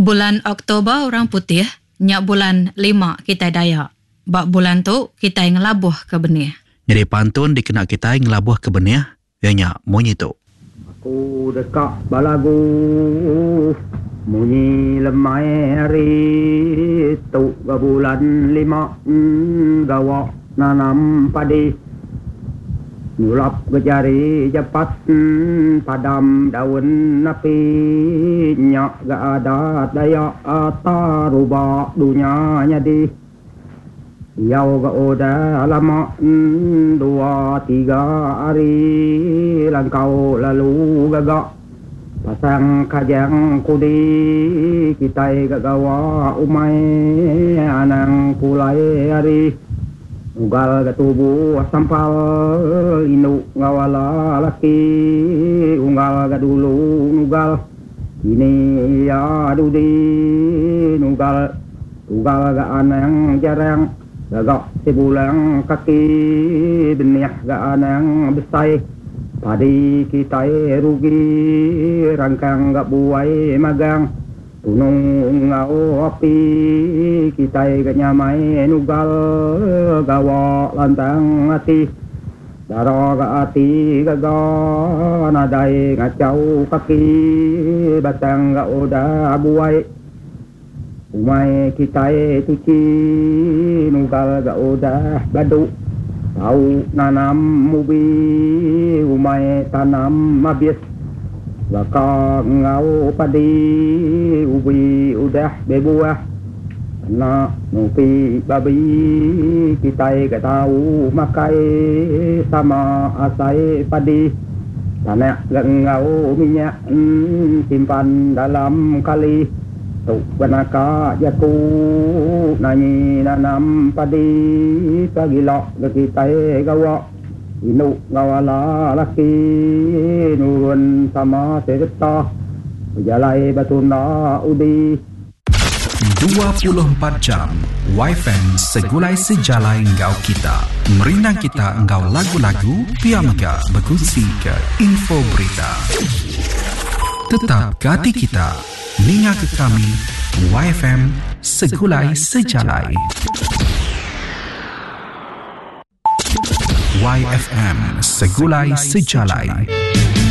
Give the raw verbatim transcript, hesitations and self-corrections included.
Bulan Oktober orang putih, nyak bulan lima kita Dayak. Bak bulan tu kita ngelabuh ke benih. Jadi pantun dikena kita ngelabuh ke benih, yang munyi tu. Aku dekat balagu, munyi lemai hari tu ke bulan lima, gawak nanam padi. Nulap ke jari cepat, padam daun api, nyak gak ada daya ata rubah dunia jadi. Yau gak udah lama, dua tiga hari langkau lalu gagak. Pasang kajang kudi, kita gak gawa umai, anang pulai hari. Ugal ke tubuh sampal, induk ngawala laki, unggal ke dulu nugal, ini ya dudi, nugal, ugal ke anang jarang, gagak sebulang kaki, benih ke anang besai, padi kita rugi, rangkang ke buai magang, tunung ngau api, kita ke nyamai nugal, gawak lantang hati, darah ke hati gagal, nadai ngacau kaki, batang ke udah buai, umai kita tuci, nugal ke udah badu, tahu nanam mubi, umai tanam habis. Baka ngau padi, ubi udah bebuah, nak nupi babi, kita gak tahu makai sama asai padi. Tanah gak ngau minyak, simpan dalam kali, tu benaka jaku, nanyi nanam padi, pagilok kita gawak. Induk ngawala laki, nurun sama serta, berjalai batuna udi. dua puluh empat jam Y F M segulai sejalai engkau kita. Merinang kita engkau lagu-lagu, piamega berkusi ke info berita. Tetap ke hati kita, ninga ke kami, Y F M segulai sejalai. Y F M segulai sejalai.